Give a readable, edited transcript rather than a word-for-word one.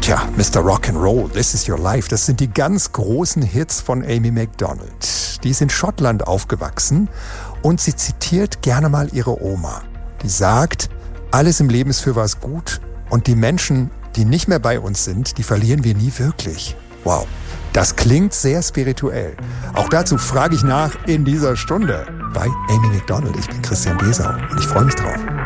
Tja, Mr. Rock'n'Roll, This Is Your Life, das sind die ganz großen Hits von Amy Macdonald. Die ist in Schottland aufgewachsen und sie zitiert gerne mal ihre Oma. Die sagt, alles im Leben ist für was gut und die Menschen, die nicht mehr bei uns sind, die verlieren wir nie wirklich. Wow, das klingt sehr spirituell. Auch dazu frage ich nach in dieser Stunde bei Amy Macdonald. Ich bin Christian Besau und ich freue mich drauf.